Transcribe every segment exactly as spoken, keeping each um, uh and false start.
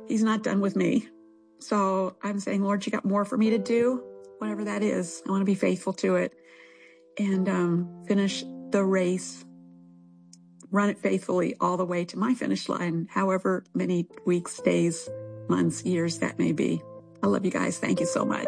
he's not done with me. So I'm saying, Lord, you got more for me to do, whatever that is. I want to be faithful to it and um, finish the race, run it faithfully all the way to my finish line, however many weeks, days, months, years that may be. I love you guys. Thank you so much.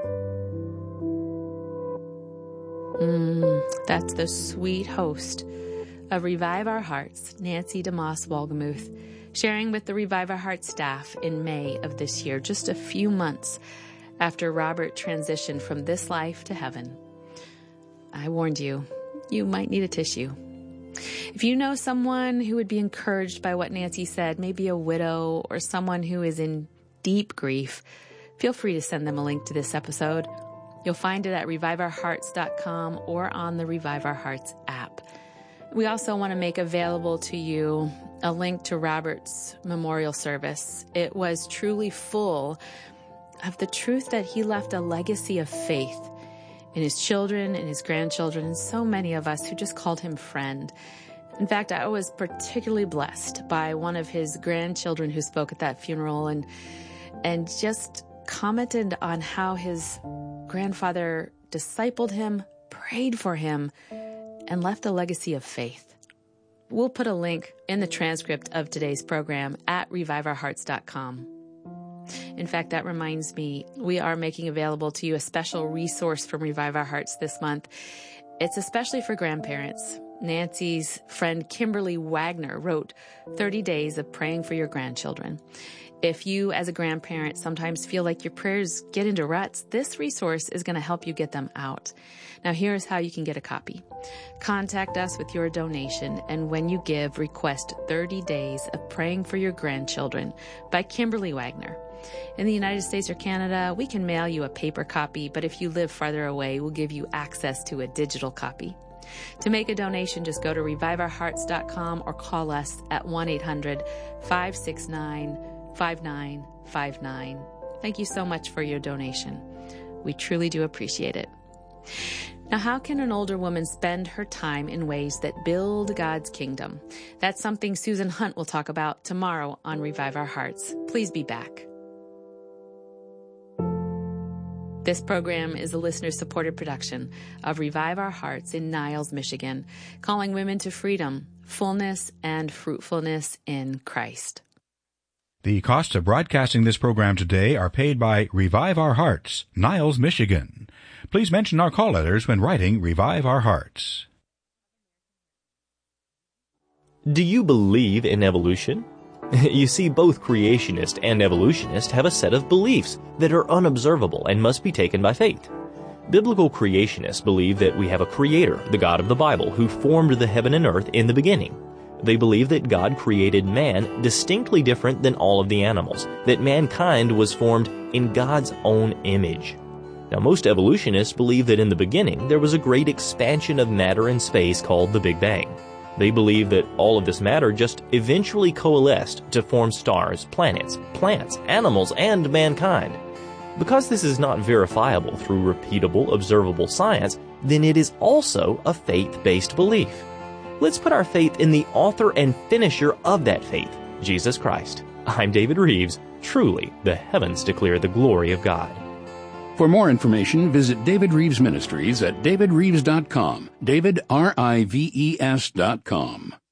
Mm, that's the sweet host of Revive Our Hearts, Nancy DeMoss Wolgemuth, sharing with the Revive Our Hearts staff in May of this year, just a few months after Robert transitioned from this life to heaven. I warned you, you might need a tissue. If you know someone who would be encouraged by what Nancy said, maybe a widow or someone who is in deep grief, feel free to send them a link to this episode. You'll find it at revive our hearts dot com or on the Revive Our Hearts app. We also want to make available to you a link to Robert's memorial service. It was truly full of the truth that he left a legacy of faith in his children and his grandchildren and so many of us who just called him friend. In fact, I was particularly blessed by one of his grandchildren who spoke at that funeral and and just commented on how his grandfather discipled him, prayed for him, and left a legacy of faith. We'll put a link in the transcript of today's program at revive our hearts dot com. In fact, that reminds me, we are making available to you a special resource from Revive Our Hearts this month. It's especially for grandparents. Nancy's friend Kimberly Wagner wrote thirty days of praying for your grandchildren. If you, as a grandparent, sometimes feel like your prayers get into ruts, this resource is going to help you get them out. Now, here's how you can get a copy. Contact us with your donation, and when you give, request thirty days of praying for your grandchildren by Kimberly Wagner. In the United States or Canada, we can mail you a paper copy, but if you live farther away, we'll give you access to a digital copy. To make a donation, just go to revive our hearts dot com or call us at one eight hundred five six nine five nine five nine. Thank you so much for your donation. We truly do appreciate it. Now, how can an older woman spend her time in ways that build God's kingdom? That's something Susan Hunt will talk about tomorrow on Revive Our Hearts. Please be back. This program is a listener-supported production of Revive Our Hearts in Niles, Michigan, calling women to freedom, fullness, and fruitfulness in Christ. The costs of broadcasting this program today are paid by Revive Our Hearts, Niles, Michigan. Please mention our call letters when writing Revive Our Hearts. Do you believe in evolution? You see, both creationist and evolutionist have a set of beliefs that are unobservable and must be taken by faith. Biblical creationists believe that we have a creator, the God of the Bible, who formed the heaven and earth in the beginning. They believe that God created man distinctly different than all of the animals, that mankind was formed in God's own image. Now, most evolutionists believe that in the beginning there was a great expansion of matter and space called the Big Bang. They believe that all of this matter just eventually coalesced to form stars, planets, plants, animals, and mankind. Because this is not verifiable through repeatable, observable science, then it is also a faith-based belief. Let's put our faith in the author and finisher of that faith, Jesus Christ. I'm David Reeves. Truly, the heavens declare the glory of God. For more information, visit David Reeves Ministries at david reeves dot com. David, R I V E S dot com.